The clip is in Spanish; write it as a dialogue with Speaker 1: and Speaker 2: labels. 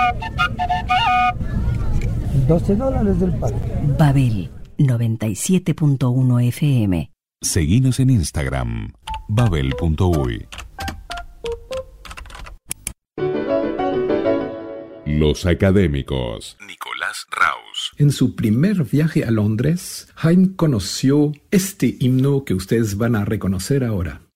Speaker 1: $12 del pack.
Speaker 2: Babel 97.1 FM.
Speaker 3: Seguinos en Instagram, babel.uy. Los académicos. Nicolás Raus.
Speaker 4: En su primer viaje a Londres, Haydn conoció este himno que ustedes van a reconocer ahora.